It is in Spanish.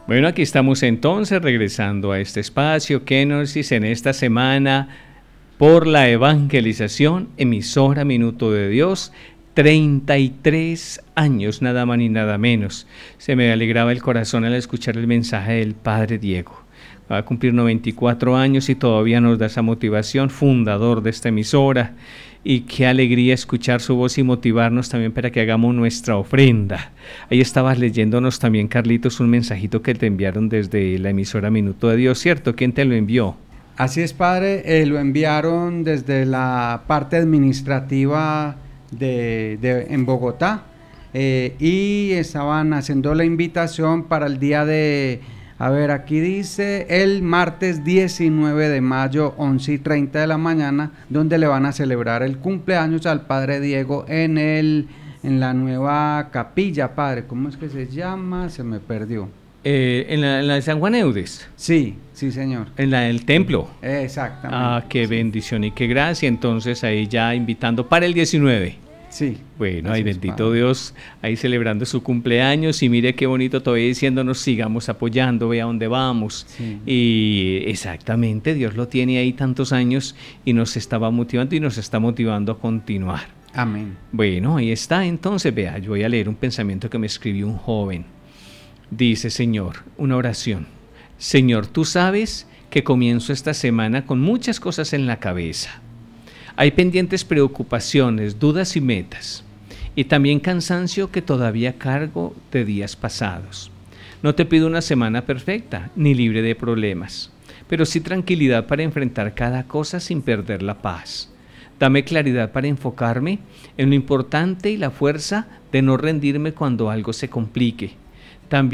Bueno, aquí estamos entonces regresando a este espacio, Kenosis, en esta semana por la evangelización, emisora Minuto de Dios, 33 años, nada más ni nada menos. Se me alegraba el corazón al escuchar el mensaje del Padre Diego. Va a cumplir 94 años y todavía nos da esa motivación, fundador de esta emisora. Y qué alegría escuchar su voz y motivarnos también para que hagamos nuestra ofrenda. Ahí estabas leyéndonos también, Carlitos, un mensajito que te enviaron desde la emisora Minuto de Dios, ¿cierto? ¿Quién te lo envió? Así es, padre, lo enviaron desde la parte administrativa en Bogotá y estaban haciendo la invitación para el día de... A ver, aquí dice el martes 19 de mayo, 11:30 de la mañana, donde le van a celebrar el cumpleaños al Padre Diego en la nueva capilla, padre. ¿Cómo es que se llama? Se me perdió. En la de San Juan Eudes. Sí, sí, señor. En la del templo. Exactamente. Ah, qué bendición y qué gracia. Entonces ahí ya invitando para el 19. Sí. Bueno, ay, bendito Dios, ahí celebrando su cumpleaños y mire qué bonito todavía diciéndonos sigamos apoyando, vea dónde vamos. Sí. Y exactamente, Dios lo tiene ahí tantos años y nos estaba motivando y nos está motivando a continuar. Amén. Bueno, ahí está, entonces vea, yo voy a leer un pensamiento que me escribió un joven. Dice, Señor, una oración. Señor, tú sabes que comienzo esta semana con muchas cosas en la cabeza. Hay pendientes preocupaciones, dudas y metas, y también cansancio que todavía cargo de días pasados. No te pido una semana perfecta, ni libre de problemas, pero sí tranquilidad para enfrentar cada cosa sin perder la paz. Dame claridad para enfocarme en lo importante y la fuerza de no rendirme cuando algo se complique. También